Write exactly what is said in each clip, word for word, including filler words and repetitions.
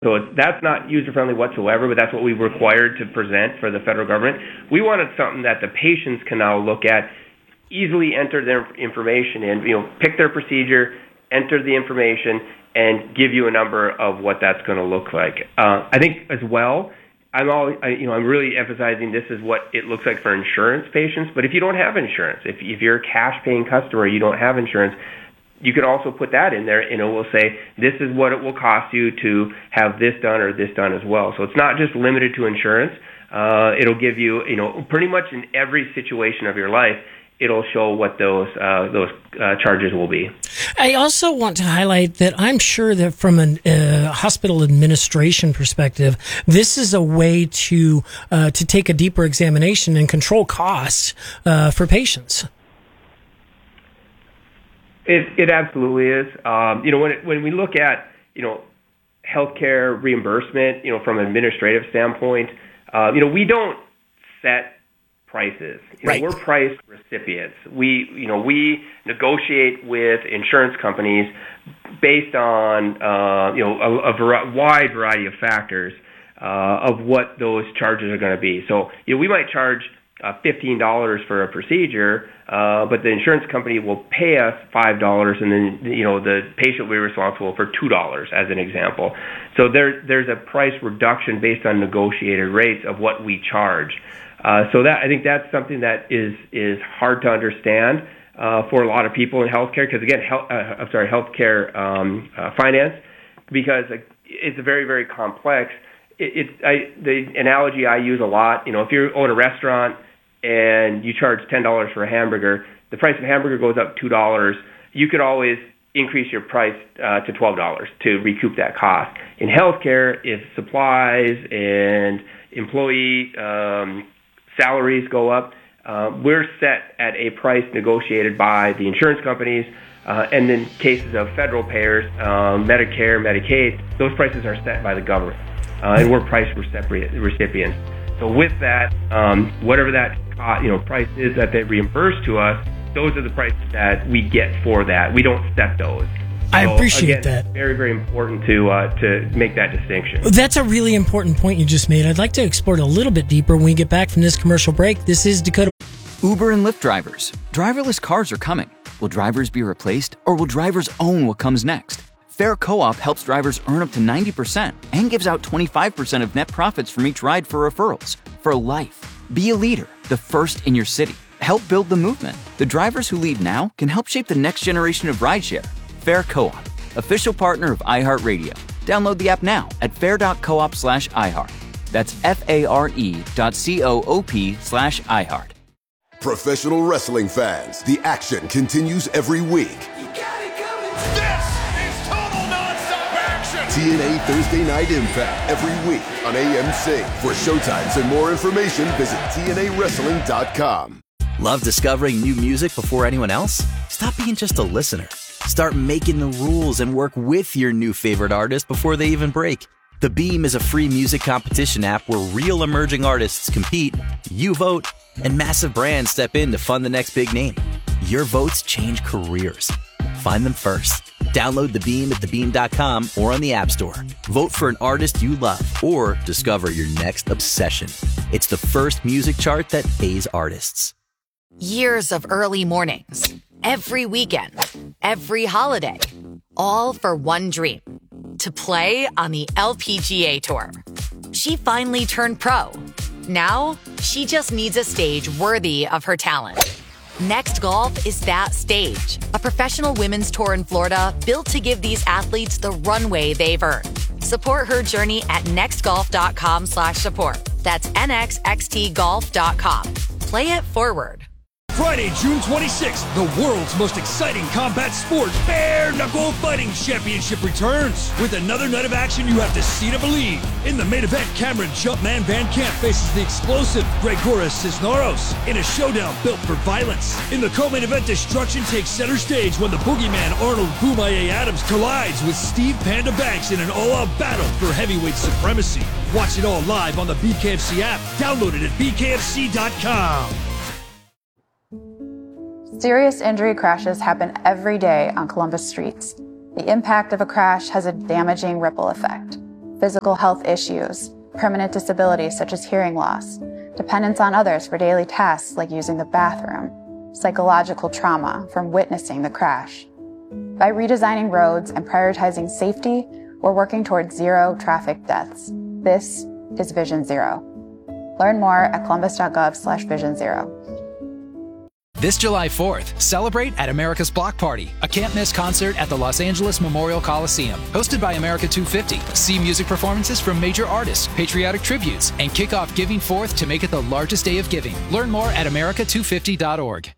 So it's, that's not user-friendly whatsoever, but that's what we required to present for the federal government. We wanted something that the patients can now look at, easily enter their information in, you know, pick their procedure, enter the information, and give you a number of what that's going to look like. Uh, I think as well, I'm all, I, you know, I'm really emphasizing this is what it looks like for insurance patients. But if you don't have insurance, if if you're a cash-paying customer, you don't have insurance, you can also put that in there, and it will say this is what it will cost you to have this done or this done as well. So it's not just limited to insurance. Uh, it'll give you, you know, pretty much in every situation of your life, it'll show what those uh, those uh, charges will be. I also want to highlight that I'm sure that from a uh, hospital administration perspective, this is a way to uh, to take a deeper examination and control costs uh, for patients. It it absolutely is. Um, you know, when it, when we look at you know healthcare reimbursement, you know, from an administrative standpoint, uh, you know, we don't set prices. You know, right. We're price recipients. We, you know, we negotiate with insurance companies based on, uh, you know, a, a vari- wide variety of factors uh, of what those charges are going to be. So, you know, we might charge uh, fifteen dollars for a procedure, uh, but the insurance company will pay us five dollars, and then, you know, the patient will be responsible for two dollars, as an example. So there, there's a price reduction based on negotiated rates of what we charge. Uh, so that I think that's something that is is hard to understand uh, for a lot of people in healthcare, because again, health, uh, I'm sorry, healthcare um, uh, finance, because it's very very complex. It, it I, the analogy I use a lot, you know, if you own a restaurant and you charge ten dollars for a hamburger, the price of a hamburger goes up two dollars. You could always increase your price uh, to twelve dollars to recoup that cost. In healthcare, if supplies and employee um, salaries go up, uh, we're set at a price negotiated by the insurance companies, uh, and in cases of federal payers, um, Medicare, Medicaid, those prices are set by the government, uh, and we're price recipients. So with that, um, whatever that uh, you know price is that they reimburse to us, those are the prices that we get for that. We don't set those. I so, appreciate again, that. Very, very important to uh, to make that distinction. That's a really important point you just made. I'd like to explore it a little bit deeper when we get back from this commercial break. This is Dakota. Uber and Lyft drivers. Driverless cars are coming. Will drivers be replaced, or will drivers own what comes next? Fair Co-op helps drivers earn up to ninety percent and gives out twenty-five percent of net profits from each ride for referrals. For life. Be a leader, the first in your city. Help build the movement. The drivers who lead now can help shape the next generation of rideshare. Fair Co-op, official partner of iHeartRadio. Download the app now at fair.coop slash iHeart. That's F-A-R-E dot C-O-O-P slash iHeart. Professional wrestling fans, the action continues every week. You got it coming. This is total nonstop action. T N A Thursday Night Impact every week on A M C. For showtimes and more information, visit T N A wrestling dot com. Love discovering new music before anyone else? Stop being just a listener. Start making the rules and work with your new favorite artist before they even break. The Beam is a free music competition app where real emerging artists compete, you vote, and massive brands step in to fund the next big name. Your votes change careers. Find them first. Download The Beam at the beam dot com or on the App Store. Vote for an artist you love or discover your next obsession. It's the first music chart that pays artists. Years of early mornings, every weekend, every holiday, all for one dream, to play on the L P G A Tour. She finally turned pro. Now, she just needs a stage worthy of her talent. Next Golf is that stage, a professional women's tour in Florida built to give these athletes the runway they've earned. Support her journey at nextgolf.com slash support. That's nxxt golf dot com. Play it forward. Friday, June twenty-sixth, the world's most exciting combat sport, Bare Knuckle Fighting Championship returns. With another night of action you have to see to believe. In the main event, Cameron Jumpman Van Camp faces the explosive Gregoras Cisneros in a showdown built for violence. In the co-main event, destruction takes center stage when the boogeyman Arnold Boomaye Adams collides with Steve Panda Banks in an all-out battle for heavyweight supremacy. Watch it all live on the B K F C app. Download it at B K F C dot com. Serious injury crashes happen every day on Columbus streets. The impact of a crash has a damaging ripple effect. physical health issues, permanent disabilities such as hearing loss, dependence on others for daily tasks like using the bathroom, psychological trauma from witnessing the crash. By redesigning roads and prioritizing safety, we're working towards zero traffic deaths. This is Vision Zero. Learn more at columbus.gov slash vision zero. This July fourth, celebrate at America's Block Party, a can't-miss concert at the Los Angeles Memorial Coliseum. Hosted by America two fifty. See music performances from major artists, patriotic tributes, and kick off Giving Fourth to make it the largest day of giving. Learn more at america two fifty dot org.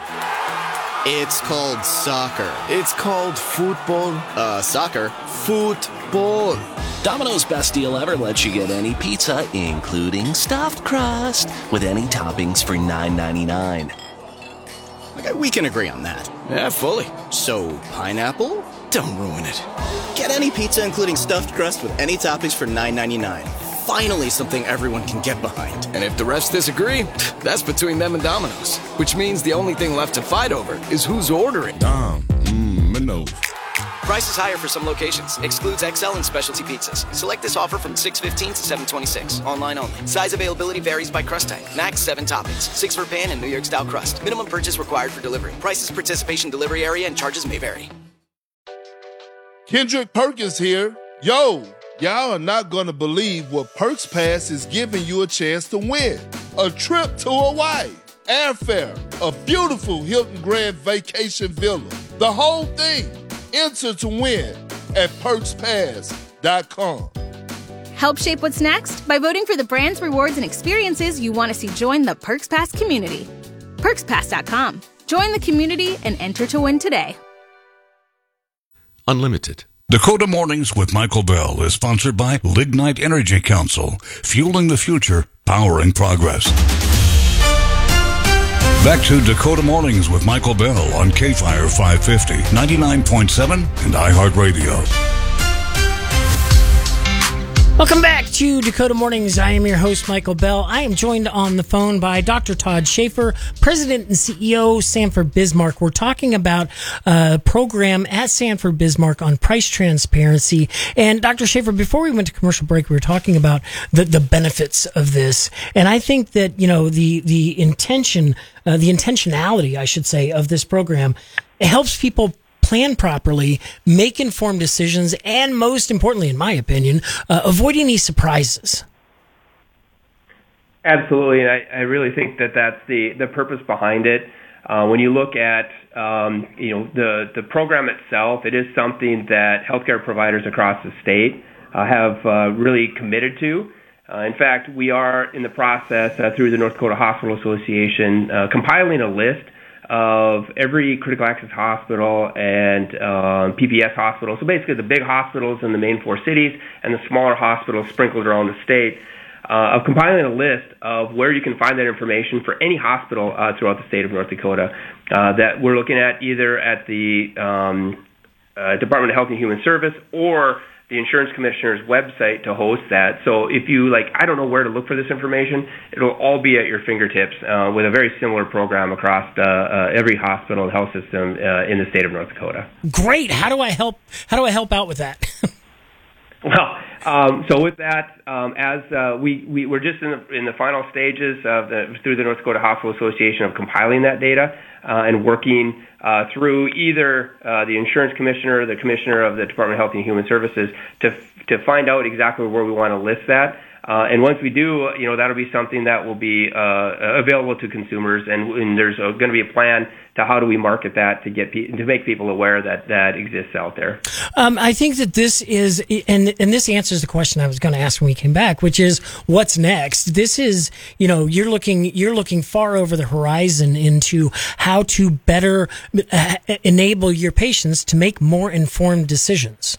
It's called soccer. It's called football. Uh, soccer. Football. Domino's Best Deal Ever lets you get any pizza, including stuffed crust, with any toppings for nine ninety-nine. Okay, we can agree on that. Yeah, fully. So, pineapple? Don't ruin it. Get any pizza including stuffed crust with any toppings for nine ninety-nine. Finally something everyone can get behind. And if the rest disagree, that's between them and Domino's. Which means the only thing left to fight over is who's ordering. Dom, mmm, no. Price is higher for some locations. Excludes X L and specialty pizzas. Select this offer from six fifteen to seven twenty-six. Online only. Size availability varies by crust type. Max seven toppings. Six for pan and New York style crust. Minimum purchase required for delivery. Prices, participation, delivery area, and charges may vary. Kendrick Perkins here. Yo, y'all are not going to believe what Perks Pass is giving you a chance to win. A trip to Hawaii, airfare, a beautiful Hilton Grand Vacation Villa. The whole thing. Enter to win at perks pass dot com. Help shape what's next by voting for the brands, rewards, and experiences you want to see join the Perks Pass community. perks pass dot com. Join the community and enter to win today. Unlimited. Dakota Mornings with Michael Bell is sponsored by Lignite Energy Council, fueling the future, powering progress. Back to Dakota Mornings with Michael Bell on K-Fire five fifty, ninety-nine point seven, and iHeartRadio. Welcome back to Dakota Mornings. I am your host, Michael Bell. I am joined on the phone by Doctor Todd Schaefer, President and C E O, Sanford Bismarck. We're talking about a program at Sanford Bismarck on price transparency. And Doctor Schaefer, before we went to commercial break, we were talking about the, the benefits of this. And I think that, you know, the, the intention, uh, the intentionality, I should say, of this program, it helps people plan properly, make informed decisions, and most importantly, in my opinion, uh, avoid any surprises. Absolutely, and I, I really think that that's the, the purpose behind it. Uh, when you look at um, you know the, the program itself, it is something that healthcare providers across the state uh, have uh, really committed to. Uh, in fact, we are in the process uh, through the North Dakota Hospital Association uh, compiling a list of every critical access hospital and um, P P S hospital. So basically the big hospitals in the main four cities and the smaller hospitals sprinkled around the state, uh, of compiling a list of where you can find that information for any hospital uh, throughout the state of North Dakota uh, that we're looking at either at the um, uh, Department of Health and Human Service or the insurance commissioner's website to host that. So if you, like, I don't know where to look for this information, it'll all be at your fingertips uh, with a very similar program across uh, uh, every hospital and health system uh, in the state of North Dakota. Great. How do I help? How do I help out with that? Well, um, so with that, um, as uh, we, we we're just in the in the final stages of the, through the North Dakota Hospital Association of compiling that data uh, and working uh, through either uh, the insurance commissioner or the commissioner of the Department of Health and Human Services to to find out exactly where we want to list that. Uh, and once we do, you know, that'll be something that will be uh, available to consumers, and, and there's going to be a plan to how do we market that to get pe- to make people aware that that exists out there. Um, I think that this is, and and this answers the question I was going to ask when we came back, which is what's next. This is, you know, you're looking you're looking far over the horizon into how to better uh, enable your patients to make more informed decisions.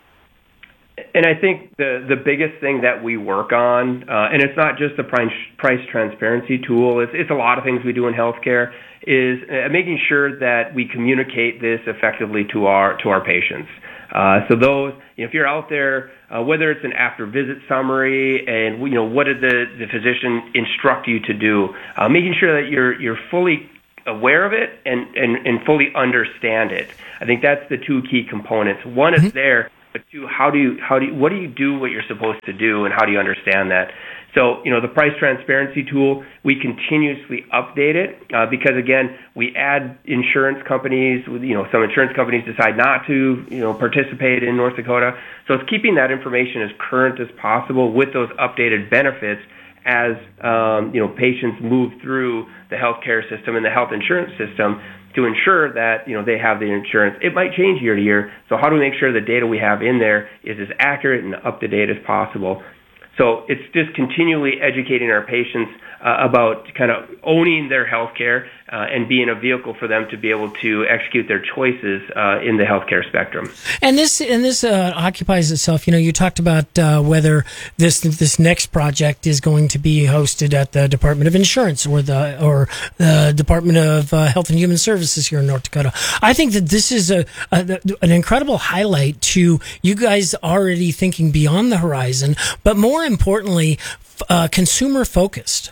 And I think the, the biggest thing that we work on, uh, and it's not just the price, price transparency tool, it's, it's a lot of things we do in healthcare, is uh, making sure that we communicate this effectively to our to our patients. Uh, so those, you know, if you're out there, uh, whether it's an after visit summary and, you know, what did the, the physician instruct you to do, uh, making sure that you're you're fully aware of it and, and, and fully understand it. I think that's the two key components. One is there but two, how do you, how do you, what do you do what you're supposed to do, and how do you understand that? So, you know, the price transparency tool, we continuously update it uh, because, again, we add insurance companies. You know, some insurance companies decide not to, you know, participate in North Dakota. So it's keeping that information as current as possible with those updated benefits as, um, you know, patients move through the healthcare system and the health insurance system to ensure that, you know, they have the insurance. It might change year to year. So how do we make sure the data we have in there is as accurate and up to date as possible? So it's just continually educating our patients uh, about kind of owning their healthcare uh, and being a vehicle for them to be able to execute their choices uh, in the healthcare spectrum. And this and this uh, occupies itself. You know, you talked about uh, whether this this next project is going to be hosted at the Department of Insurance or the or the Department of uh, Health and Human Services here in North Dakota. I think that this is a, a an incredible highlight to you guys already thinking beyond the horizon, but more importantly, uh, consumer focused.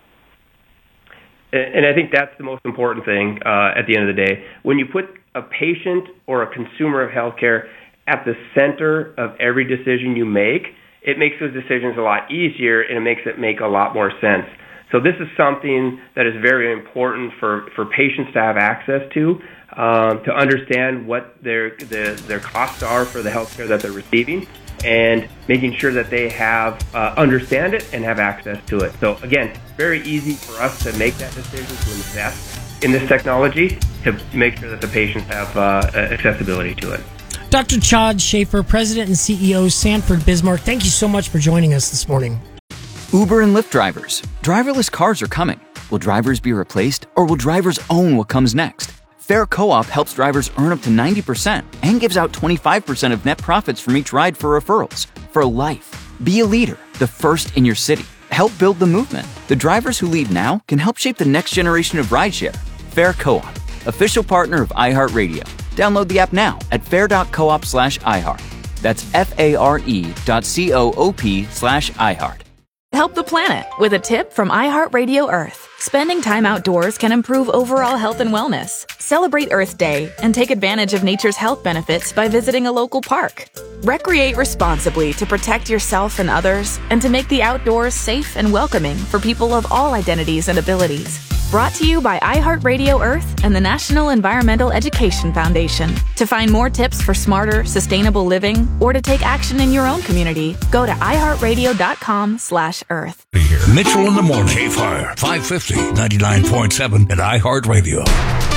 And I think that's the most important thing uh, at the end of the day. When you put a patient or a consumer of healthcare at the center of every decision you make, it makes those decisions a lot easier and it makes it make a lot more sense. So this is something that is very important for, for patients to have access to, um, to understand what their, the, their costs are for the healthcare that they're receiving, and making sure that they have uh, understand it and have access to it. So again, very easy for us to make that decision to invest in this technology to make sure that the patients have uh, accessibility to it. Doctor Chad Schaefer, President and C E O, Sanford Bismarck, thank you so much for joining us this morning. Uber and Lyft drivers. Driverless cars are coming. Will drivers be replaced, or will drivers own what comes next? Fair Co-op helps drivers earn up to ninety percent and gives out twenty-five percent of net profits from each ride for referrals. For life. Be a leader, the first in your city. Help build the movement. The drivers who lead now can help shape the next generation of rideshare. Fair Co-op, official partner of iHeartRadio. Download the app now at fair.coop slash iHeart. That's F-A-R-E dot C-O-O-P slash iHeart. Help the planet with a tip from iHeartRadio Earth. Spending time outdoors can improve overall health and wellness. Celebrate Earth Day and take advantage of nature's health benefits by visiting a local park. Recreate responsibly to protect yourself and others, and to make the outdoors safe and welcoming for people of all identities and abilities. Brought to you by iHeartRadio Earth and the National Environmental Education Foundation. To find more tips for smarter, sustainable living, or to take action in your own community, go to iHeartRadio.com slash Earth. Mitchell in the Morning. K-Fire, five fifty, ninety-nine point seven at iHeartRadio.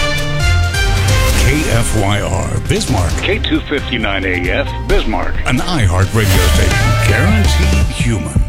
K F Y R, Bismarck. K two fifty-nine A F, Bismarck. An iHeartRadio station. Guaranteed human.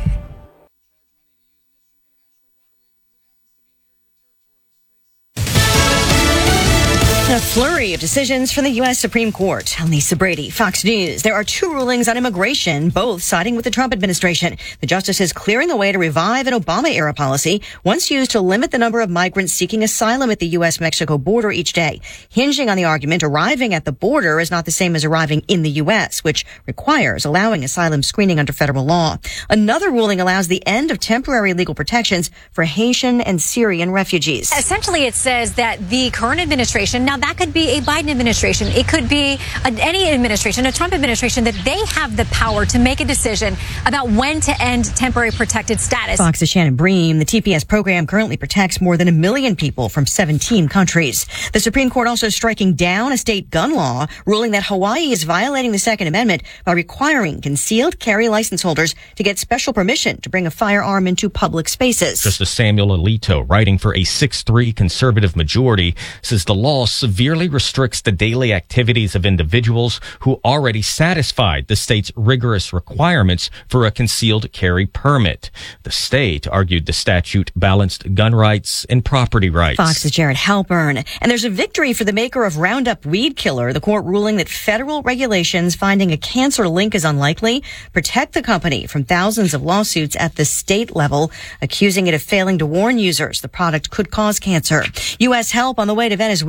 A flurry of decisions from the U S Supreme Court. I'm Lisa Brady, Fox News. There are two rulings on immigration, both siding with the Trump administration. The justices clearing the way to revive an Obama-era policy once used to limit the number of migrants seeking asylum at the U S Mexico border each day. Hinging on the argument, arriving at the border is not the same as arriving in the U S, which requires allowing asylum screening under federal law. Another ruling allows the end of temporary legal protections for Haitian and Syrian refugees. Essentially, it says that the current administration, now that could be a Biden administration, it could be a, any administration, a Trump administration, that they have the power to make a decision about when to end temporary protected status. Fox's Shannon Bream. The T P S program currently protects more than a million people from seventeen countries. The Supreme Court also striking down a state gun law, ruling that Hawaii is violating the Second Amendment by requiring concealed carry license holders to get special permission to bring a firearm into public spaces. Justice Samuel Alito, writing for a six three conservative majority, says the law severely restricts the daily activities of individuals who already satisfied the state's rigorous requirements for a concealed carry permit. The state argued the statute balanced gun rights and property rights. Fox's Jared Halpern. And there's a victory for the maker of Roundup Weed Killer, the court ruling that federal regulations finding a cancer link is unlikely protect the company from thousands of lawsuits at the state level, accusing it of failing to warn users the product could cause cancer. U S help on the way to Venezuela after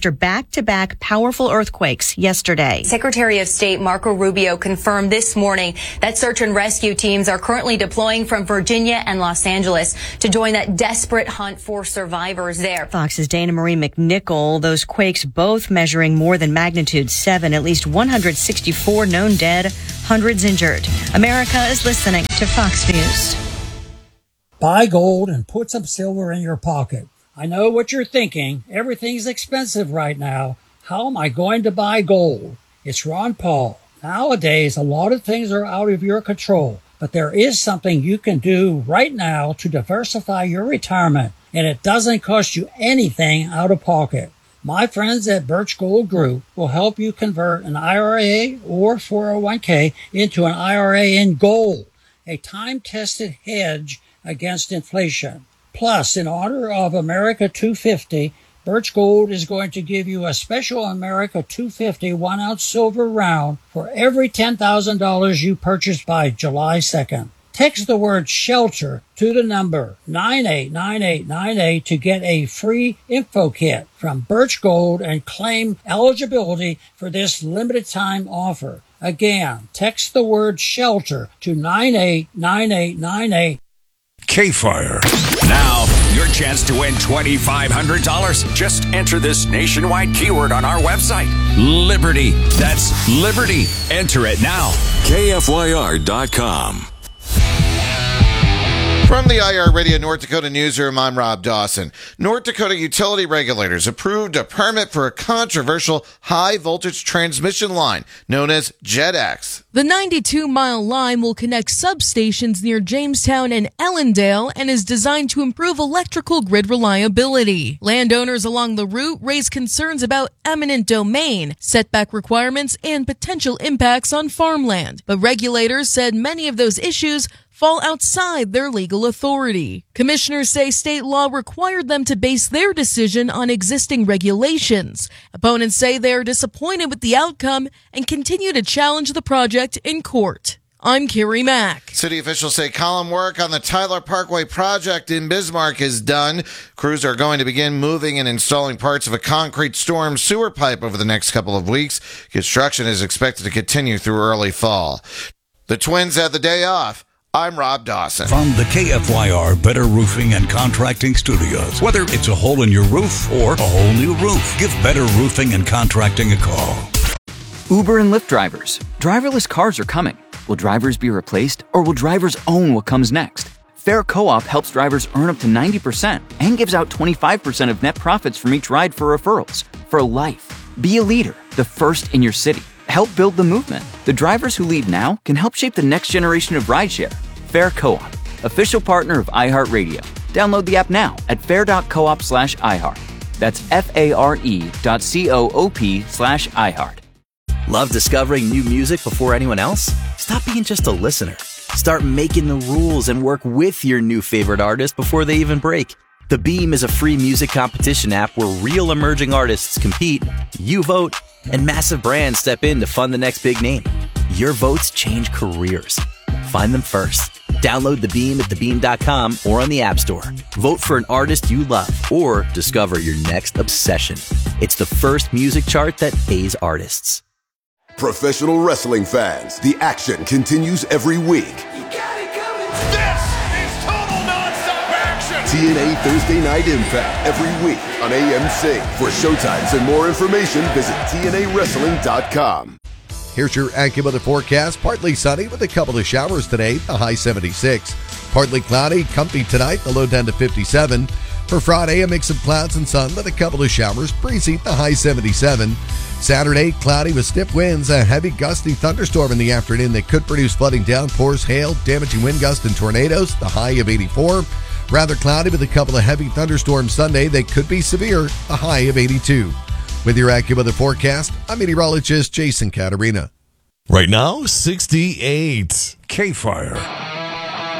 after back-to-back powerful earthquakes yesterday. Secretary of State Marco Rubio confirmed this morning that search and rescue teams are currently deploying from Virginia and Los Angeles to join that desperate hunt for survivors there. Fox's Dana Marie McNichol, those quakes both measuring more than magnitude seven, at least one hundred sixty-four known dead, hundreds injured. America is listening to Fox News. Buy gold and put some silver in your pocket. I know what you're thinking. Everything's expensive right now. How am I going to buy gold? It's Ron Paul. Nowadays, a lot of things are out of your control, but there is something you can do right now to diversify your retirement, and it doesn't cost you anything out of pocket. My friends at Birch Gold Group will help you convert an I R A or four oh one k into an I R A in gold, a time-tested hedge against inflation. Plus, in honor of America two fifty, Birch Gold is going to give you a special America two fifty one-ounce silver round for every ten thousand dollars you purchase by July second. Text the word SHELTER to the number nine eight nine eight nine eight to get a free info kit from Birch Gold and claim eligibility for this limited time offer. Again, text the word SHELTER to nine eight nine eight nine eight. K-Fire. Now, your chance to win twenty-five hundred dollars. Just enter this nationwide keyword on our website. Liberty. That's Liberty. Enter it now. K F Y R dot com. From the iHeartRadio North Dakota Newsroom, I'm Rob Dawson. North Dakota utility regulators approved a permit for a controversial high-voltage transmission line known as JetX. The ninety-two mile line will connect substations near Jamestown and Ellendale and is designed to improve electrical grid reliability. Landowners along the route raise concerns about eminent domain, setback requirements, and potential impacts on farmland. But regulators said many of those issues fall outside their legal authority. Commissioners say state law required them to base their decision on existing regulations. Opponents say they are disappointed with the outcome and continue to challenge the project in court. I'm Carrie Mack. City officials say column work on the Tyler Parkway project in Bismarck is done. Crews are going to begin moving and installing parts of a concrete storm sewer pipe over the next couple of weeks. Construction is expected to continue through early fall. The Twins had the day off. I'm Rob Dawson. From the K F Y R Better Roofing and Contracting Studios. Whether it's a hole in your roof or a whole new roof, give Better Roofing and Contracting a call. Uber and Lyft drivers. Driverless cars are coming. Will drivers be replaced, or will drivers own what comes next? Fair Co-op helps drivers earn up to ninety percent and gives out twenty-five percent of net profits from each ride for referrals. For life. Be a leader, the first in your city. Help build the movement. The drivers who lead now can help shape the next generation of rideshare. Fair Co-op, official partner of iHeartRadio. Download the app now at fair.coop slash iHeart. That's F-A-R-E dot C-O-O-P slash iHeart. Love discovering new music before anyone else? Stop being just a listener. Start making the rules and work with your new favorite artist before they even break. The Beam is a free music competition app where real emerging artists compete, you vote, and massive brands step in to fund the next big name. Your votes change careers. Find them first. Download The Beam at the beam dot com or on the App Store. Vote for an artist you love or discover your next obsession. It's the first music chart that pays artists. Professional wrestling fans, the action continues every week. T N A Thursday Night Impact every week on A M C. For showtimes and more information, visit T N A wrestling dot com. Here's your AccuWeather forecast. Partly sunny with a couple of showers today, the high seventy-six. Partly cloudy, comfy tonight, the low down to fifty-seven. For Friday, a mix of clouds and sun with a couple of showers, breezy, the high seventy-seven. Saturday, cloudy with stiff winds, a heavy gusty thunderstorm in the afternoon that could produce flooding downpours, hail, damaging wind gusts, and tornadoes, the high of eighty-four. Rather cloudy with a couple of heavy thunderstorms Sunday. They could be severe, a high of eighty-two. With your AccuWeather forecast, I'm meteorologist Jason Caterina. Right now, sixty-eight. K-Fire.